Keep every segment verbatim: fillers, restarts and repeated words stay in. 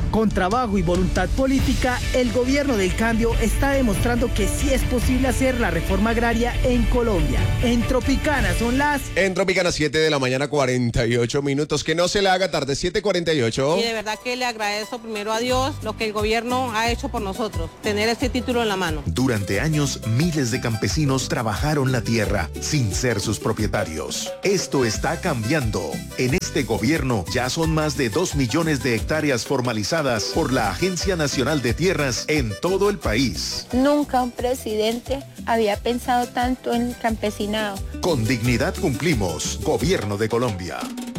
Con trabajo y voluntad política, el gobierno del cambio está demostrando que sí es posible hacer la reforma agraria en Colombia. En Tropicana son las... En Tropicana, siete de la mañana, cuarenta y ocho minutos. Que no se le haga tarde, siete cuarenta y ocho. Y de verdad que le agradezco primero a Dios lo que el gobierno ha hecho por nosotros, tener este título en la mano. Durante años, miles de campesinos trabajaron la tierra sin ser sus propietarios. Esto está cambiando. En este gobierno ya son más de dos millones de hectáreas formalizadas por la Agencia Nacional de Tierras en todo el país. Nunca un presidente había pensado tanto en el campesinado. Con dignidad cumplimos. Gobierno de Colombia.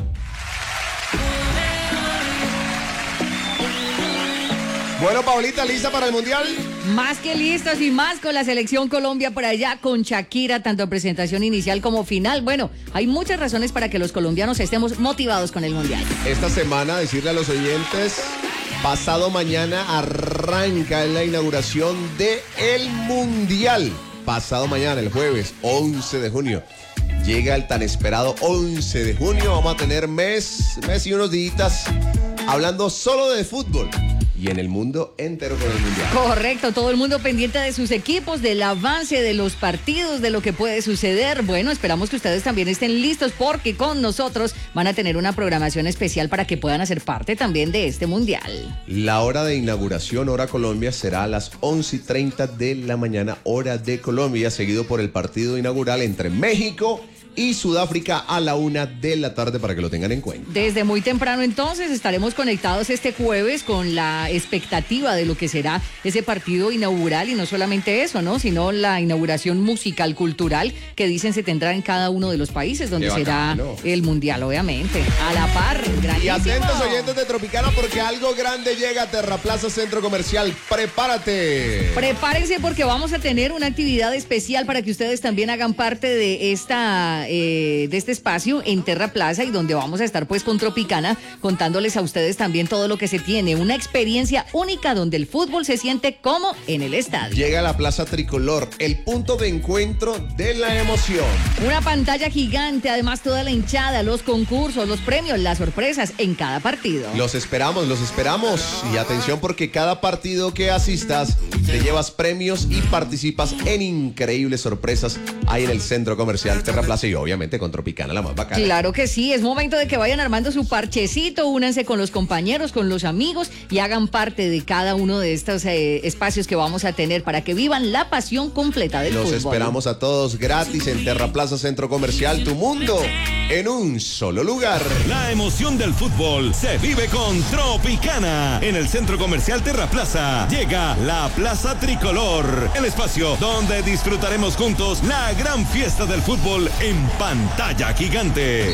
Bueno, Paulita, ¿lista para el Mundial? Más que listos y más con la selección Colombia por allá, con Shakira, tanto en presentación inicial como final. Bueno, hay muchas razones para que los colombianos estemos motivados con el Mundial. Esta semana, decirle a los oyentes, pasado mañana arranca la inauguración de el Mundial. Pasado mañana, el jueves, once de junio. Llega el tan esperado once de junio. Vamos a tener mes, mes y unos días hablando solo de fútbol. Y en el mundo entero con el Mundial. Correcto, todo el mundo pendiente de sus equipos, del avance de los partidos, de lo que puede suceder. Bueno, esperamos que ustedes también estén listos porque con nosotros van a tener una programación especial para que puedan hacer parte también de este Mundial. La hora de inauguración, hora Colombia, será a las once y treinta de la mañana, hora de Colombia, seguido por el partido inaugural entre México y Sudáfrica a la una de la tarde, para que lo tengan en cuenta. Desde muy temprano entonces estaremos conectados este jueves con la expectativa de lo que será ese partido inaugural, y no solamente eso, ¿no? Sino la inauguración musical cultural que dicen se tendrá en cada uno de los países donde será el Mundial, obviamente. A la par, grandísimo. Y atentos oyentes de Tropicana, porque algo grande llega a Terraplaza Centro Comercial. Prepárate. Prepárense porque vamos a tener una actividad especial para que ustedes también hagan parte de esta Eh, de este espacio en Terra Plaza, y donde vamos a estar pues con Tropicana contándoles a ustedes también todo lo que se tiene, una experiencia única donde el fútbol se siente como en el estadio. Llega a la Plaza Tricolor, el punto de encuentro de la emoción. Una pantalla gigante, además toda la hinchada, los concursos, los premios, las sorpresas en cada partido. Los esperamos, los esperamos. Y atención, porque cada partido que asistas te llevas premios y participas en increíbles sorpresas ahí en el Centro Comercial Terra Plaza, y obviamente con Tropicana, la más bacana. Claro que sí, es momento de que vayan armando su parchecito, únanse con los compañeros, con los amigos y hagan parte de cada uno de estos eh, espacios que vamos a tener para que vivan la pasión completa del Los fútbol. Los esperamos a todos gratis en Terra Plaza Centro Comercial, tu mundo en un solo lugar. La emoción del fútbol se vive con Tropicana. En el Centro Comercial Terra Plaza llega la Plaza Tricolor, el espacio donde disfrutaremos juntos la gran fiesta del fútbol en pantalla gigante.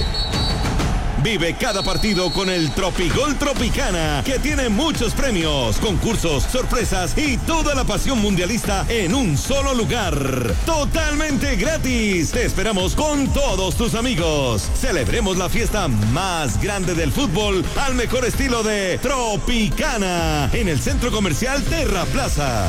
Vive cada partido con el Tropigol Tropicana, que tiene muchos premios, concursos, sorpresas y toda la pasión mundialista en un solo lugar. Totalmente gratis. Te esperamos con todos tus amigos. Celebremos la fiesta más grande del fútbol al mejor estilo de Tropicana en el Centro Comercial Terra Plaza.